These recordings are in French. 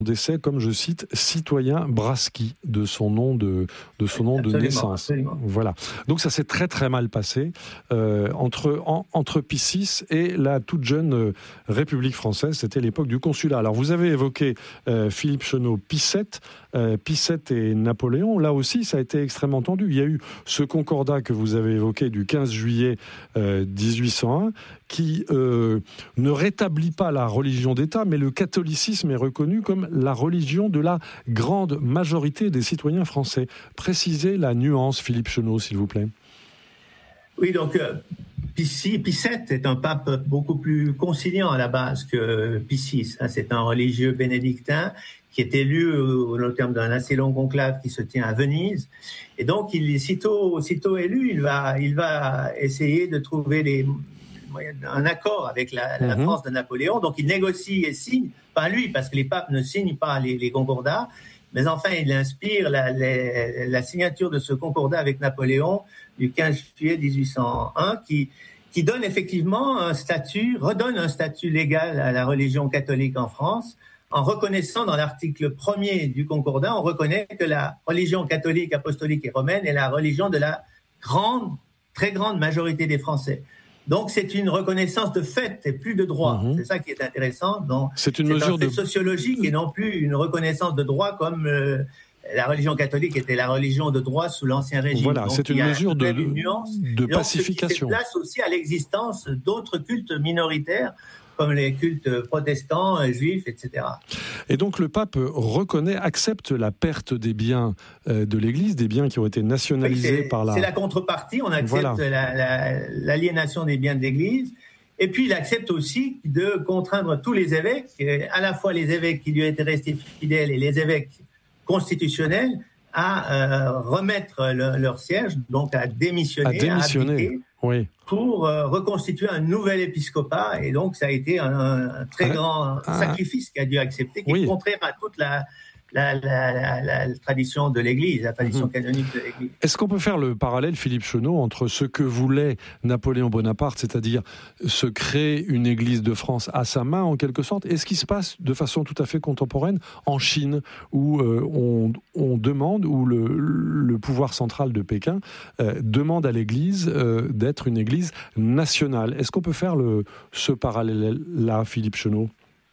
décès comme, je cite, citoyen Brasky, de son nom de naissance. Absolument. Voilà. Donc ça s'est très très mal passé entre Pissis et la toute jeune République française. C'était l'époque du consulat. Alors vous avez évoqué Philippe Chenot, Picette et Napoléon. Là aussi, ça a été extrêmement tendu. Il y a eu ce concordat que vous avez évoqué du 15 juillet 1801 qui ne rétablit pas la religion d'État, mais le catholicisme est reconnu comme la religion de la grande majorité des citoyens français. Précisez la nuance, Philippe Chenot, s'il vous plaît. Oui, donc Picette est un pape beaucoup plus conciliant à la base que Piscis. C'est un religieux bénédictin qui est élu au terme d'un assez long conclave qui se tient à Venise. Et donc, sitôt élu, il va essayer de trouver un accord avec la France de Napoléon. Donc, il négocie et signe, pas lui, parce que les papes ne signent pas les concordats, mais enfin, il inspire la signature de ce concordat avec Napoléon du 15 juillet 1801 qui donne effectivement redonne un statut légal à la religion catholique en France, en reconnaissant dans l'article 1er du concordat, on reconnaît que la religion catholique, apostolique et romaine est la religion de la très grande majorité des Français. Donc c'est une reconnaissance de fait et plus de droit. C'est ça qui est intéressant. Donc, c'est une mesure sociologique et non plus une reconnaissance de droit comme la religion catholique était la religion de droit sous l'Ancien Régime. Voilà, donc, c'est une mesure de pacification. Donc, place aussi à l'existence d'autres cultes minoritaires comme les cultes protestants, juifs, etc. Et donc le pape accepte la perte des biens de l'Église, des biens qui ont été nationalisés par la... C'est la contrepartie, on accepte l'aliénation des biens de l'Église, et puis il accepte aussi de contraindre tous les évêques, à la fois les évêques qui lui étaient restés fidèles et les évêques constitutionnels, à remettre leur siège, donc à démissionner. À abdiquer, oui. Pour reconstituer un nouvel épiscopat. Et donc, ça a été un très grand sacrifice qu'a dû accepter, qui est contraire à toute la tradition de l'Église, la tradition canonique de l'Église. Est-ce qu'on peut faire le parallèle, Philippe Chenot, entre ce que voulait Napoléon Bonaparte, c'est-à-dire se créer une Église de France à sa main, en quelque sorte, et ce qui se passe de façon tout à fait contemporaine en Chine, où on demande, où le pouvoir central de Pékin demande à l'Église d'être une Église nationale. Est-ce qu'on peut faire ce parallèle-là, Philippe Chenot ?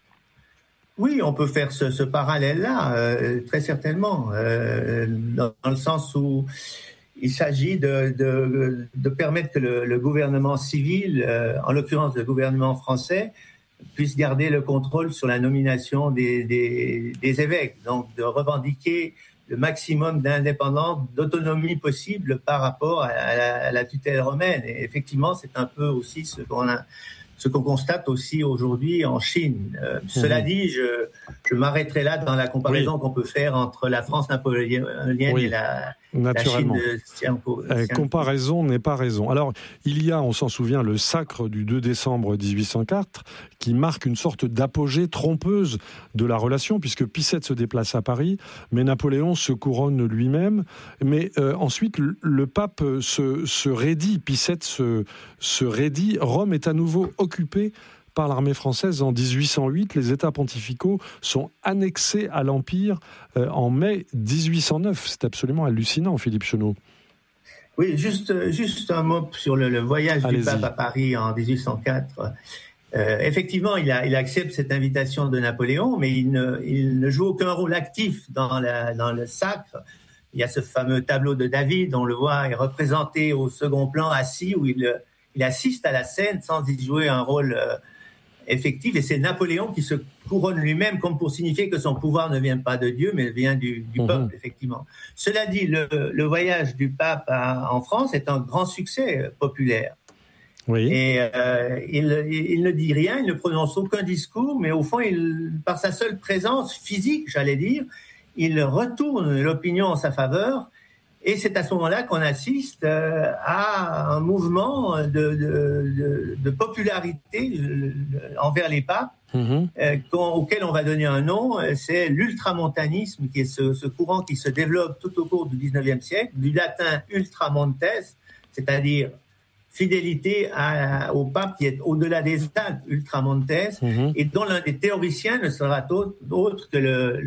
Oui, on peut faire ce parallèle-là, très certainement, dans le sens où il s'agit de permettre que le gouvernement civil, en l'occurrence le gouvernement français, puisse garder le contrôle sur la nomination des évêques, donc de revendiquer le maximum d'indépendance, d'autonomie possible par rapport à la tutelle romaine. Et effectivement, c'est un peu aussi ce qu'on constate aussi aujourd'hui en Chine. Cela dit, je m'arrêterai là dans la comparaison qu'on peut faire entre la France napoléonienne et la Chine de Chiang-Kai. Comparaison n'est pas raison. Alors, il y a, on s'en souvient, le sacre du 2 décembre 1804 qui marque une sorte d'apogée trompeuse de la relation, puisque Picette se déplace à Paris, mais Napoléon se couronne lui-même. Mais ensuite, le pape se raidit, Picette se raidit. Rome est à nouveau occupée par l'armée française en 1808. Les États pontificaux sont annexés à l'Empire en mai 1809. C'est absolument hallucinant, Philippe Chenot. Oui, juste un mot sur le voyage du pape à Paris en 1804. Effectivement, il accepte cette invitation de Napoléon, mais il ne joue aucun rôle actif dans le sacre. Il y a ce fameux tableau de David, on le voit, est représenté au second plan, assis, où il assiste à la scène sans y jouer un rôle effectif. Et c'est Napoléon qui se couronne lui-même, comme pour signifier que son pouvoir ne vient pas de Dieu, mais vient du peuple, effectivement. Cela dit, le voyage du pape en France est un grand succès populaire. Oui. Et il ne dit rien, il ne prononce aucun discours, mais au fond, par sa seule présence physique, j'allais dire, il retourne l'opinion en sa faveur. Et c'est à ce moment-là qu'on assiste à un mouvement de popularité envers les papes, auquel on va donner un nom. C'est l'ultramontanisme, qui est ce courant qui se développe tout au cours du XIXe siècle, du latin ultramontes, c'est-à-dire fidélité au pape qui est au-delà des Alpes, Ultramontes, et dont l'un des théoriciens ne sera autre que